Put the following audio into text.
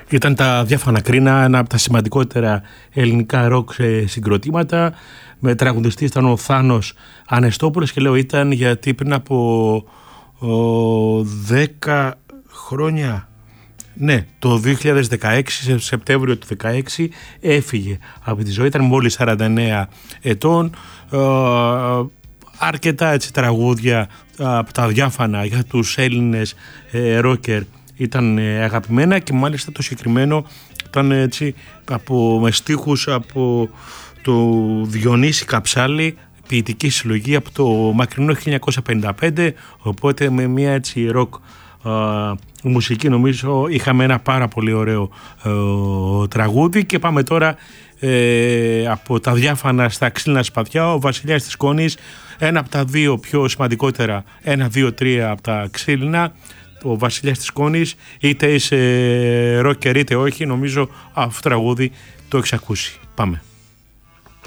Ήταν τα Διάφανα Κρίνα, ένα από τα σημαντικότερα ελληνικά ροκ συγκροτήματα. Με τραγουδιστή ήταν ο Θάνος Ανεστόπουλος, και λέω ήταν γιατί πριν από 10 χρόνια, ναι, το 2016, σε Σεπτέμβριο του 2016 έφυγε από τη ζωή, ήταν μόλις 49 ετών. Αρκετά έτσι τραγούδια από τα Διάφανα για τους Έλληνες ρόκερ ήταν αγαπημένα, και μάλιστα το συγκεκριμένο ήταν έτσι με στίχους από το Διονύση Καψάλη, ποιητική συλλογή από το μακρινό 1955, οπότε με μια έτσι ροκ μουσική νομίζω είχαμε ένα πάρα πολύ ωραίο τραγούδι. Και πάμε τώρα από τα Διάφανα στα Ξύλινα Σπαθιά. Ο Βασιλιάς της Σκόνης, ένα από τα δύο πιο σημαντικότερα, 1, 2, 3 από τα ξύλινα. Ο Βασιλιάς της Σκόνης, είτε είσαι ρόκερ είτε όχι, νομίζω αυτό το τραγούδι το έχεις ακούσει. Πάμε.